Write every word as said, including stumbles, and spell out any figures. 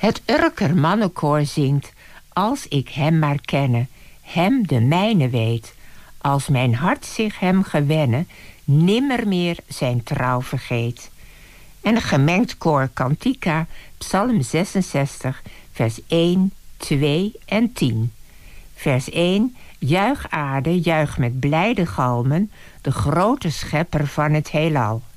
Het Urker mannenkoor zingt: als ik hem maar kenne, hem de mijne weet, als mijn hart zich hem gewenne, nimmer meer zijn trouw vergeet. En een gemengd koor Cantica, Psalm zesenzestig, vers één, twee en tien. Vers één: Juich aarde, juich met blijde galmen, de grote schepper van het heelal.